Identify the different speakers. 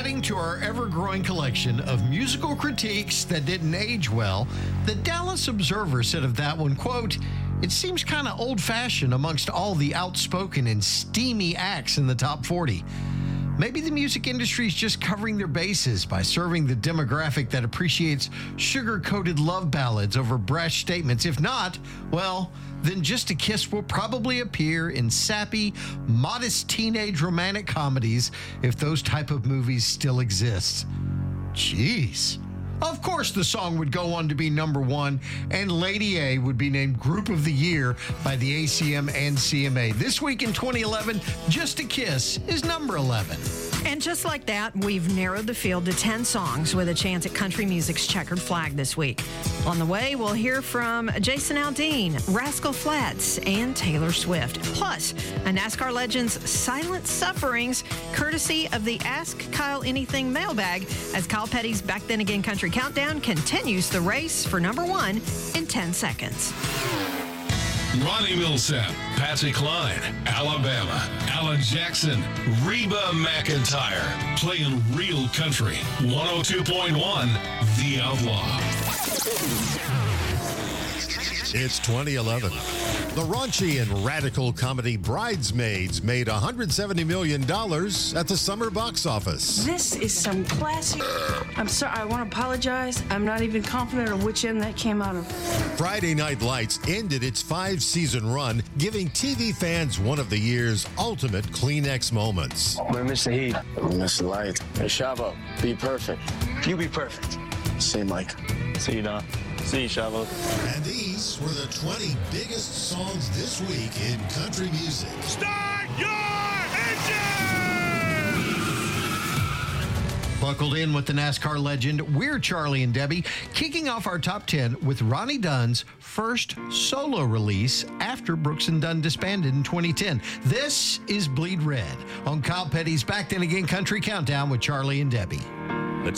Speaker 1: Adding to our ever-growing collection of musical critiques that didn't age well, the Dallas Observer said of that one, quote, "It seems kind of old-fashioned amongst all the outspoken and steamy acts in the top 40. Maybe the music industry is just covering their bases by serving the demographic that appreciates sugar-coated love ballads over brash statements. If not, well, then Just a Kiss will probably appear in sappy, modest teenage romantic comedies if those type of movies still exist." Jeez. Of course, the song would go on to be number one, and Lady A would be named Group of the Year by the ACM and CMA. This week in 2011, Just a Kiss is number 11.
Speaker 2: And just like that, we've narrowed the field to 10 songs with a chance at country music's checkered flag this week. On the way, we'll hear from Jason Aldean, Rascal Flatts, and Taylor Swift. Plus, a NASCAR legend's silent sufferings, courtesy of the Ask Kyle Anything mailbag, as Kyle Petty's Back Then Again Country Countdown continues the race for number one in 10 seconds.
Speaker 3: Ronnie Millsap, Patsy Cline, Alabama, Alan Jackson, Reba McEntire, playing real country. 102.1, The Outlaw.
Speaker 4: It's 2011. The raunchy and radical comedy Bridesmaids made $170 million at the summer box office.
Speaker 5: This is some classic. I'm sorry, I want to apologize. I'm not even confident of which end that came out of.
Speaker 4: Friday Night Lights ended its 5-season run, giving TV fans one of the year's ultimate Kleenex moments.
Speaker 6: We miss the heat.
Speaker 7: We miss the light.
Speaker 6: Hey, Shavo, be perfect.
Speaker 7: You be perfect.
Speaker 6: See you, Mike.
Speaker 7: See you, Don. See you, Shavo.
Speaker 4: And these were the 20 biggest songs this week in country music.
Speaker 3: Start your engine!
Speaker 1: Buckled in with the NASCAR legend, we're Charlie and Debbie, kicking off our top 10 with Ronnie Dunn's first solo release after Brooks and Dunn disbanded in 2010. This is Bleed Red on Kyle Petty's Back Then Again Country Countdown with Charlie and Debbie.